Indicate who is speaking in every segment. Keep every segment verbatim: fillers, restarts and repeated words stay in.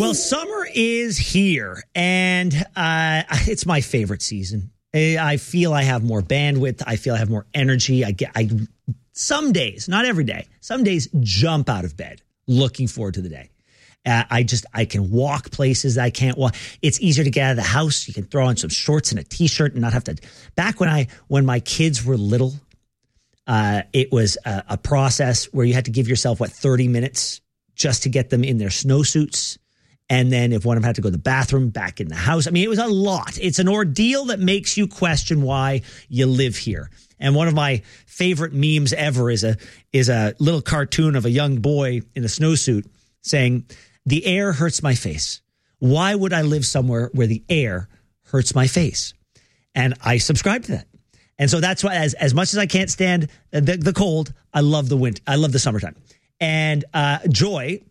Speaker 1: Well, summer is here, and uh, it's my favorite season. I feel I have more bandwidth. I feel I have more energy. I get, I, some days, not every day, some days jump out of bed looking forward to the day. Uh, I just, I can walk places I can't walk. It's easier to get out of the house. You can throw on some shorts and a t-shirt and not have to. Back when I, when my kids were little, uh, it was a, a process where you had to give yourself, what, thirty minutes just to get them in their snowsuits. And then if one of them had to go to the bathroom, back in the house. I mean, it was a lot. It's an ordeal that makes you question why you live here. And one of my favorite memes ever is a, is a little cartoon of a young boy in a snowsuit saying, "The air hurts my face. Why would I live somewhere where the air hurts my face?" And I subscribe to that. And so that's why, as, as much as I can't stand the, the cold, I love the winter. I love the summertime. And uh, Joy,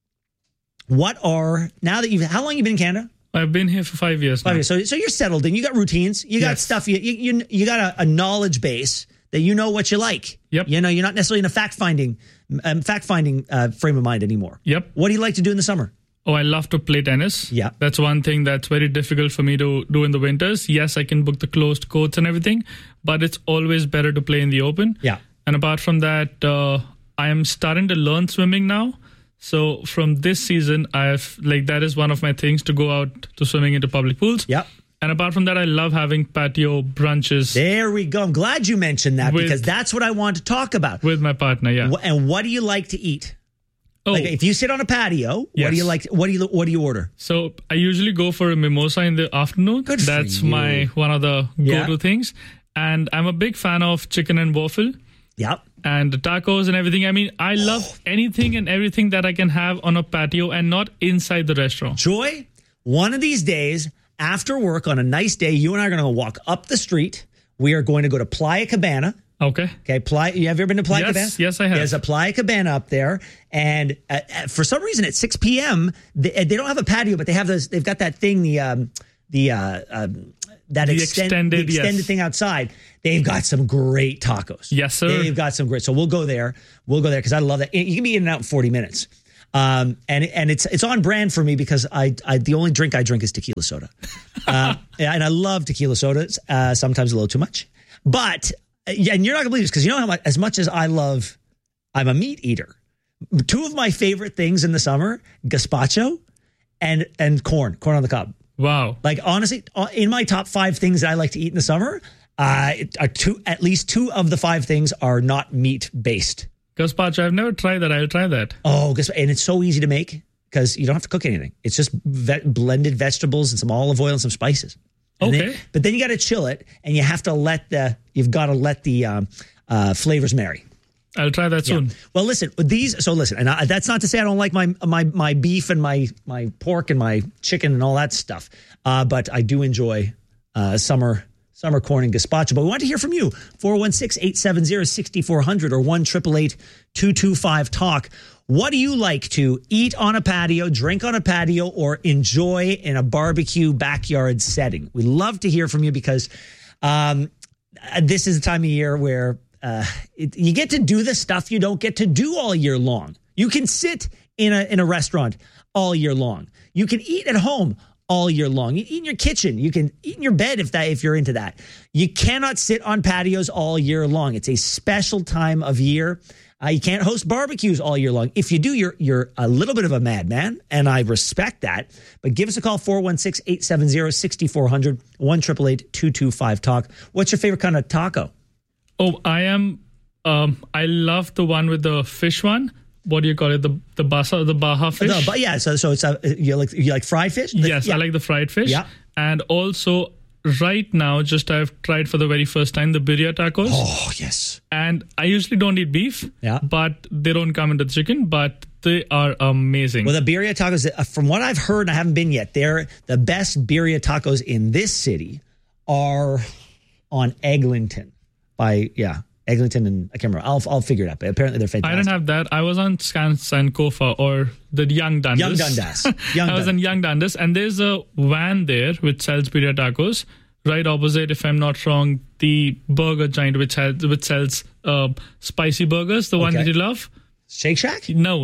Speaker 1: what are, now that you've, how long have you been in Canada?
Speaker 2: I've been here for five years
Speaker 1: five
Speaker 2: now.
Speaker 1: Years. So, so you're settled in. You got routines. You got
Speaker 2: yes.
Speaker 1: stuff. You, you, you got a, a knowledge base that you know what you like.
Speaker 2: Yep.
Speaker 1: You know, you're not necessarily in a fact-finding um, fact-finding uh, frame of mind anymore.
Speaker 2: Yep.
Speaker 1: What do you like to do in the summer?
Speaker 2: Oh, I love to play tennis.
Speaker 1: Yeah.
Speaker 2: That's one thing that's very difficult for me to do in the winters. Yes, I can book the closed courts and everything, but it's always better to play in the open.
Speaker 1: Yeah.
Speaker 2: And apart from that, uh, I am starting to learn swimming now. So from this season, I've like that is one of my things, to go out to swimming into public pools.
Speaker 1: Yeah.
Speaker 2: And apart from that, I love having patio brunches.
Speaker 1: There we go. I'm glad you mentioned that
Speaker 2: with,
Speaker 1: because that's what I want to talk about.
Speaker 2: With my partner, yeah.
Speaker 1: And what do you like to eat?
Speaker 2: Oh,
Speaker 1: like if you sit on a patio,
Speaker 2: yes.
Speaker 1: what do you like? To, what do you what do you order?
Speaker 2: So I usually go for a mimosa in the afternoon.
Speaker 1: Good for
Speaker 2: That's
Speaker 1: you.
Speaker 2: my one of the
Speaker 1: Yeah.
Speaker 2: go-to things. And I'm a big fan of chicken and waffle.
Speaker 1: Yep.
Speaker 2: And the tacos and everything. I mean, I love
Speaker 1: Oh.
Speaker 2: anything and everything that I can have on a patio and not inside the restaurant.
Speaker 1: Joy, one of these days after work on a nice day, you and I are going to walk up the street. We are going to go to Playa Cabana.
Speaker 2: Okay.
Speaker 1: Okay, Playa, you have you ever been to Playa
Speaker 2: Yes,
Speaker 1: Cabana?
Speaker 2: yes, I have.
Speaker 1: There's a Playa Cabana up there, and uh, uh, for some reason at six p.m. they, they don't have a patio, but they have those. They've got that thing, the um, the uh, um, that
Speaker 2: The
Speaker 1: extend,
Speaker 2: extended,
Speaker 1: the extended
Speaker 2: yes.
Speaker 1: thing outside. They've got some great tacos.
Speaker 2: Yes, sir.
Speaker 1: They've got some great. So we'll go there. We'll go there because I love that. You can be in and out in forty minutes. Um, and and it's it's on brand for me because I, I the only drink I drink is tequila soda, uh, and I love tequila sodas. Uh, sometimes a little too much, but uh, yeah, and you're not gonna believe this because you know how much, as much as I love, I'm a meat eater. Two of my favorite things in the summer: gazpacho and and corn, corn on the cob.
Speaker 2: Wow.
Speaker 1: Like honestly, in my top five things that I like to eat in the summer, uh, are two at least two of the five things are not meat based.
Speaker 2: Gazpacho, I've never tried that. I'll try that.
Speaker 1: Oh, and it's so easy to make because you don't have to cook anything. It's just ve- blended vegetables and some olive oil and some spices. And
Speaker 2: Okay.
Speaker 1: then, but then you got to chill it, and you have to let the you've got to let the um, uh, flavors marry.
Speaker 2: I'll try that soon.
Speaker 1: Yeah. Well, listen, these. So listen, and I, that's not to say I don't like my my my beef and my my pork and my chicken and all that stuff. Uh, but I do enjoy uh, summer. Summer corn and gazpacho. But we want to hear from you. four one six, eight seven zero, six four zero zero or one eight eight eight, two two five, talk. What do you like to eat on a patio, drink on a patio, or enjoy in a barbecue backyard setting? We love to hear from you because um, this is the time of year where uh, it, you get to do the stuff you don't get to do all year long. You can sit in a in a restaurant all year long. You can eat at home all year long. You eat in your kitchen. You can eat in your bed if that if you're into that. You cannot sit on patios all year long. It's a special time of year. Uh, you can't host barbecues all year long. If you do, you're you're a little bit of a madman, and I respect that. But give us a call, four one six, eight seven zero, six four zero zero, one eight eight eight, two two five, talk. What's your favorite kind of taco?
Speaker 2: Oh, I am. Um, I love the one with the fish one. What do you call it? The the basa, the baja fish.
Speaker 1: No, but yeah, so so it's a, you like you like fried fish? The,
Speaker 2: yes,
Speaker 1: yeah.
Speaker 2: I like the fried fish.
Speaker 1: Yeah.
Speaker 2: And also, right now, just I've tried for the very first time the birria tacos.
Speaker 1: Oh yes.
Speaker 2: And I usually don't eat beef.
Speaker 1: Yeah.
Speaker 2: But they don't come into the chicken. But they are amazing.
Speaker 1: Well, the birria tacos, uh, from what I've heard, and I haven't been yet, they're the best birria tacos in this city are on Eglinton by yeah. Eglinton and I can't remember. I'll I'll figure it out. But apparently they're fantastic.
Speaker 2: I didn't have that. I was on Sankofa or the Young Dundas.
Speaker 1: Young Dundas. Young
Speaker 2: I was
Speaker 1: Dundas.
Speaker 2: in Young Dundas, and there's a van there which sells birria tacos. Right opposite, if I'm not wrong, the burger giant which has which sells uh, spicy burgers. The one
Speaker 1: Okay.
Speaker 2: that you love.
Speaker 1: Shake Shack?
Speaker 2: No,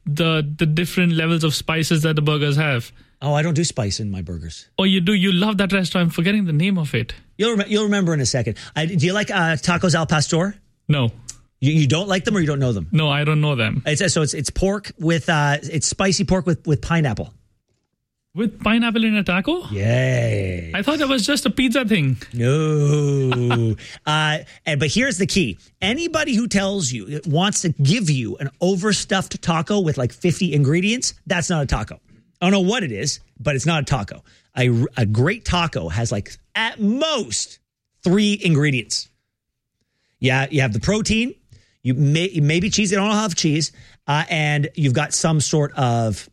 Speaker 2: the the different levels of spices that the burgers have.
Speaker 1: Oh, I don't do spice in my burgers.
Speaker 2: Oh, you do? You love that restaurant. I'm forgetting the name of it.
Speaker 1: You'll rem- you'll remember in a second. I, do you like uh, tacos al pastor?
Speaker 2: No.
Speaker 1: You, you don't like them or you don't know them?
Speaker 2: No, I don't know them.
Speaker 1: It's, so it's it's pork with uh, it's spicy pork with, with pineapple.
Speaker 2: With pineapple in a taco?
Speaker 1: Yay.
Speaker 2: I thought that was just a pizza thing.
Speaker 1: No. uh, and, but here's the key. Anybody who tells you, wants to give you an overstuffed taco with like fifty ingredients, that's not a taco. I don't know what it is, but it's not a taco. A, a great taco has like at most three ingredients. Yeah, you have the protein. You may maybe cheese. They don't have cheese, uh, and you've got some sort of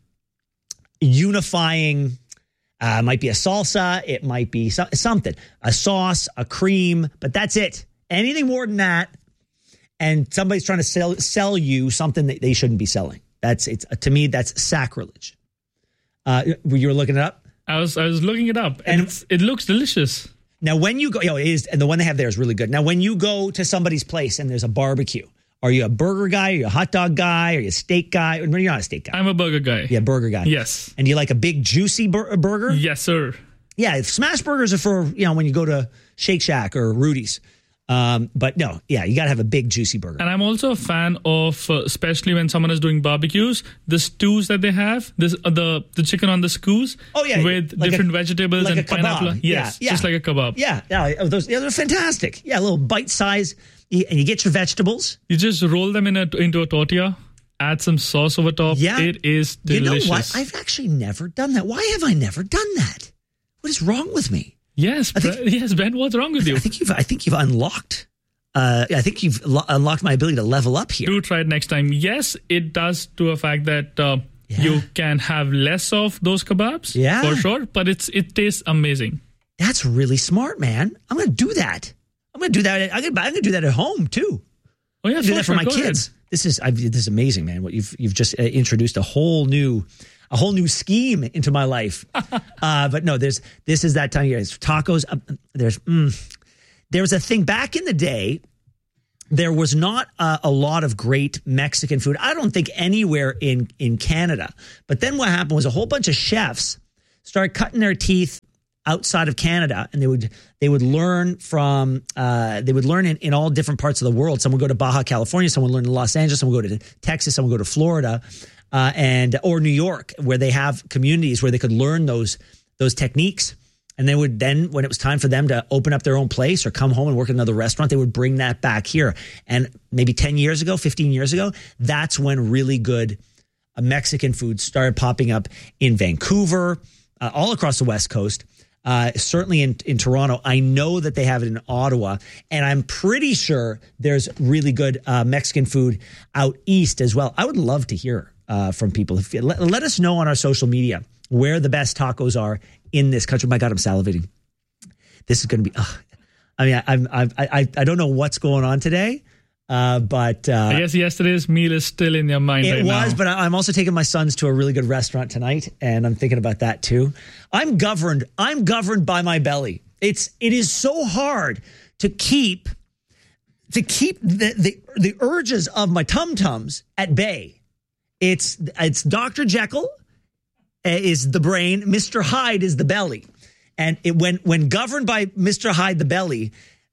Speaker 1: unifying. Uh, might be a salsa. It might be so, something, a sauce, a cream, but that's it. Anything more than that, and somebody's trying to sell sell you something that they shouldn't be selling. That's it's to me that's sacrilege. Uh, you were looking it up?
Speaker 2: I was I was looking it up, and, and it's, it looks delicious.
Speaker 1: Now, when you go, you know, it is, and the one they have there is really good. Now, when you go to somebody's place and there's a barbecue, are you a burger guy? Are you a hot dog guy? Are you a steak guy? You're not a steak guy.
Speaker 2: I'm a burger guy.
Speaker 1: Yeah, burger guy.
Speaker 2: Yes.
Speaker 1: And you like a big juicy bur- burger?
Speaker 2: Yes, sir.
Speaker 1: Yeah, smash burgers are for, you know, when you go to Shake Shack or Rudy's. Um, but no, yeah, you got to have a big juicy burger.
Speaker 2: And I'm also a fan of, uh, especially when someone is doing barbecues, the stews that they have, this uh, the the chicken on the skews.
Speaker 1: Oh yeah,
Speaker 2: with
Speaker 1: like
Speaker 2: different
Speaker 1: a,
Speaker 2: vegetables
Speaker 1: like
Speaker 2: and pineapple. Yes,
Speaker 1: yeah, yeah.
Speaker 2: just like a kebab.
Speaker 1: Yeah, yeah, those yeah, they're fantastic. Yeah, a little bite size, and you get your vegetables.
Speaker 2: You just roll them in a, into a tortilla, add some sauce over top. Yeah, it is delicious.
Speaker 1: You know what? I've actually never done that. Why have I never done that? What is wrong with me?
Speaker 2: Yes, think, yes, Ben. What's wrong with you?
Speaker 1: I think you've I think you've unlocked. Uh, I think you've lo- unlocked my ability to level up here.
Speaker 2: Do try it next time. Yes, it does to a fact that uh, yeah. you can have less of those kebabs,
Speaker 1: yeah.
Speaker 2: for sure, but it's it tastes amazing.
Speaker 1: That's really smart, man. I'm going to do that. I'm going to do that. I'm going to do that at home, too.
Speaker 2: Oh, yeah,
Speaker 1: do that for
Speaker 2: sure.
Speaker 1: my
Speaker 2: Go
Speaker 1: kids.
Speaker 2: Ahead.
Speaker 1: This is I've, this is amazing, man. What you've you've just uh, introduced a whole new a whole new scheme into my life. uh, but no, there's this is that time of year. It's tacos. Uh, there's mm, there was a thing back in the day. There was not uh, a lot of great Mexican food. I don't think anywhere in, in Canada. But then what happened was a whole bunch of chefs started cutting their teeth outside of Canada, and they would they would learn from uh, they would learn in, in all different parts of the world. Some would go to Baja California, some would learn in Los Angeles, some would go to Texas, some would go to Florida, uh, and or New York, where they have communities where they could learn those those techniques. And they would then, when it was time for them to open up their own place or come home and work at another restaurant, they would bring that back here. And maybe ten years ago, fifteen years ago, that's when really good uh, Mexican food started popping up in Vancouver, uh, all across the West Coast, uh, certainly in, in Toronto. I know that they have it in Ottawa, and I'm pretty sure there's really good uh, Mexican food out east as well. I would love to hear uh, from people. If, let, let us know on our social media where the best tacos are in this country. My God, I'm salivating. This is going to be. Uh, I mean, I, I'm, I, I, I don't know what's going on today, uh, but uh,
Speaker 2: I guess yesterday's meal is still in your mind.
Speaker 1: It
Speaker 2: right
Speaker 1: was,
Speaker 2: now.
Speaker 1: But I'm also taking my sons to a really good restaurant tonight, and I'm thinking about that too. I'm governed. I'm governed by my belly. It's. It is so hard to keep to keep the the, the urges of my tum tums at bay. It's it's Doctor Jekyll is the brain, Mister Hyde is the belly. And it, when when governed by Mister Hyde, the belly,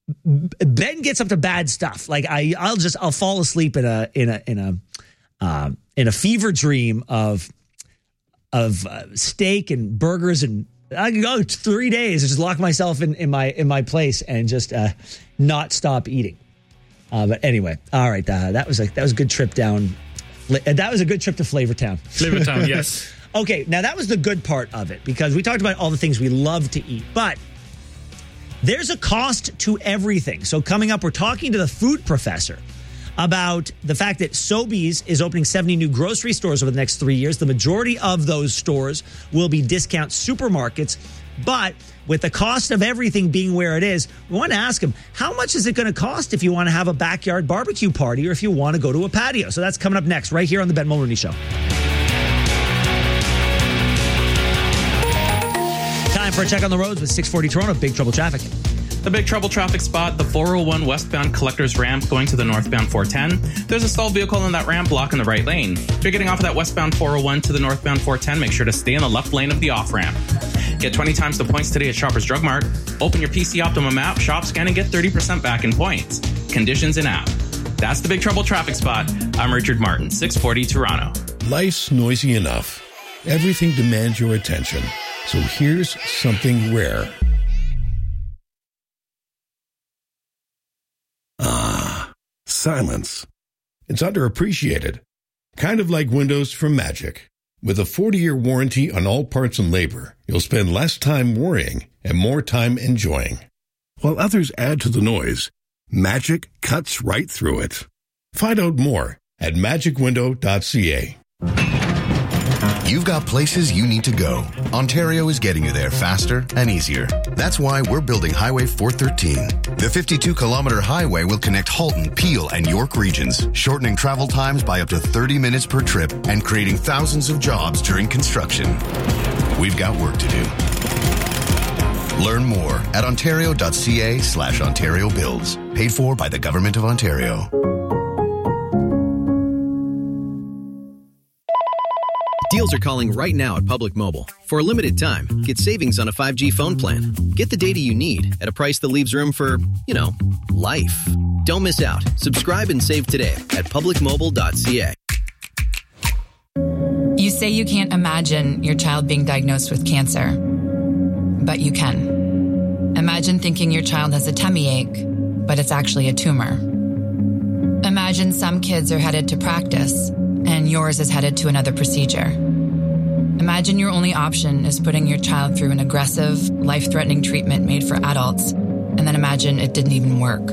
Speaker 1: Ben gets up to bad stuff. Like I, I'll just I'll fall asleep in a in a in a uh, in a fever dream of of uh, steak and burgers, and I can go three days and just lock myself in, in my in my place and just uh, not stop eating. Uh, but anyway, all right, uh, that was a that was a good trip down. That was a good trip to Flavortown.
Speaker 2: Flavortown, yes.
Speaker 1: Okay, now that was the good part of it, because we talked about all the things we love to eat, but there's a cost to everything. So coming up, we're talking to the food professor about the fact that Sobeys is opening seventy new grocery stores over the next three years. The majority of those stores will be discount supermarkets, but with the cost of everything being where it is, we want to ask him, how much is it going to cost if you want to have a backyard barbecue party or if you want to go to a patio? So that's coming up next right here on the Ben Mulroney Show. Time for a check on the roads with six forty Toronto. Big trouble traffic.
Speaker 3: The Big Trouble traffic spot, the four oh one westbound Collectors ramp going to the northbound four ten. There's a stalled vehicle in that ramp blocking the right lane. If you're getting off of that westbound four oh one to the northbound four ten, make sure to stay in the left lane of the off-ramp. Get twenty times the points today at Shoppers Drug Mart. Open your P C Optimum app, shop, scan, and get thirty percent back in points. Conditions in app. That's the Big Trouble traffic spot. I'm Richard Martin, six forty Toronto.
Speaker 4: Life's noisy enough. Everything demands your attention. So here's something rare. Ah, silence. It's underappreciated. Kind of like windows from Magic. With a forty-year warranty on all parts and labor, you'll spend less time worrying and more time enjoying. While others add to the noise, Magic cuts right through it. Find out more at magic window dot c a.
Speaker 5: You've got places you need to go. Ontario is getting you there faster and easier. That's why we're building Highway four thirteen. The fifty-two kilometer highway will connect Halton, Peel, and York regions, shortening travel times by up to thirty minutes per trip and creating thousands of jobs during construction. We've got work to do. Learn more at ontario dot c a slash Ontario Builds. Paid for by the Government of Ontario.
Speaker 6: Deals are calling right now at Public Mobile. For a limited time, get savings on a five G phone plan. Get the data you need at a price that leaves room for, you know, life. Don't miss out. Subscribe and save today at public mobile dot c a.
Speaker 7: You say you can't imagine your child being diagnosed with cancer, but you can. Imagine thinking your child has a tummy ache, but it's actually a tumor. Imagine some kids are headed to practice, and yours is headed to another procedure. Imagine your only option is putting your child through an aggressive, life-threatening treatment made for adults, and then imagine it didn't even work.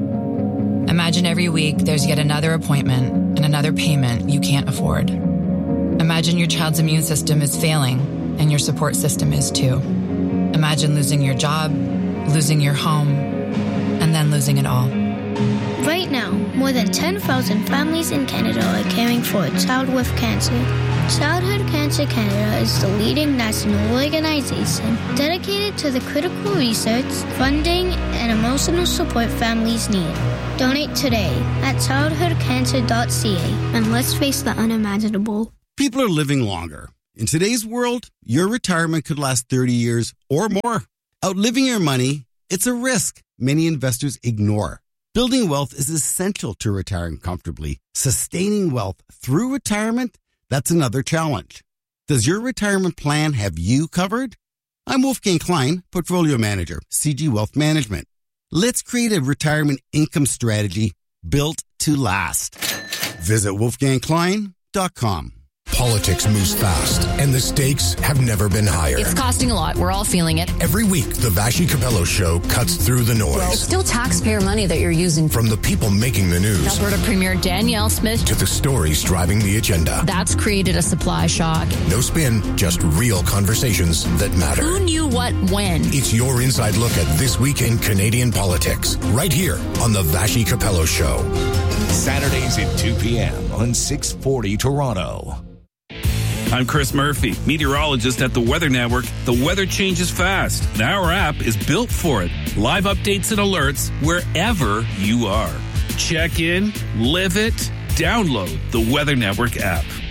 Speaker 7: Imagine every week there's yet another appointment and another payment you can't afford. Imagine your child's immune system is failing, and your support system is too. Imagine losing your job, losing your home, and then losing it all.
Speaker 8: Right now, more than ten thousand families in Canada are caring for a child with cancer. Childhood Cancer Canada is the leading national organization dedicated to the critical research, funding, and emotional support families need. Donate today at childhood cancer dot c a and let's face the unimaginable.
Speaker 9: People are living longer. In today's world, your retirement could last thirty years or more. Outliving your money, it's a risk many investors ignore. Building wealth is essential to retiring comfortably. Sustaining wealth through retirement, that's another challenge. Does your retirement plan have you covered? I'm Wolfgang Klein, Portfolio Manager, C G Wealth Management. Let's create a retirement income strategy built to last. Visit wolfgang klein dot com.
Speaker 10: Politics moves fast, and the stakes have never been higher.
Speaker 11: It's costing a lot. We're all feeling it.
Speaker 10: Every week, the Vashi Capello Show cuts through the noise.
Speaker 11: Well, it's still taxpayer money that you're using.
Speaker 10: From the people making the news.
Speaker 11: Alberta Premier Danielle Smith.
Speaker 10: To the stories driving the agenda.
Speaker 11: That's created a supply shock.
Speaker 10: No spin, just real conversations that matter.
Speaker 11: Who knew what when?
Speaker 10: It's your inside look at This Week in Canadian Politics, right here on the Vashi Capello Show.
Speaker 12: Saturdays at two p.m. on six forty Toronto.
Speaker 13: I'm Chris Murphy, meteorologist at the Weather Network. The weather changes fast, and our app is built for it. Live updates and alerts wherever you are. Check in, live it, download the Weather Network app.